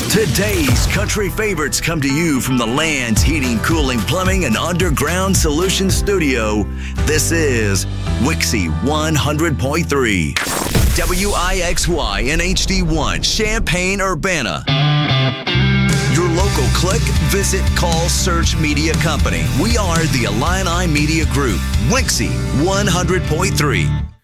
Today's country favorites come to you from the Land's Heating, Cooling, Plumbing, and Underground Solutions Studio. This is Wixie 100.3. WIXY and HD1, Champaign-Urbana. Your local click, visit, call, search media company. We are the Illini Media Group. Wixie 100.3.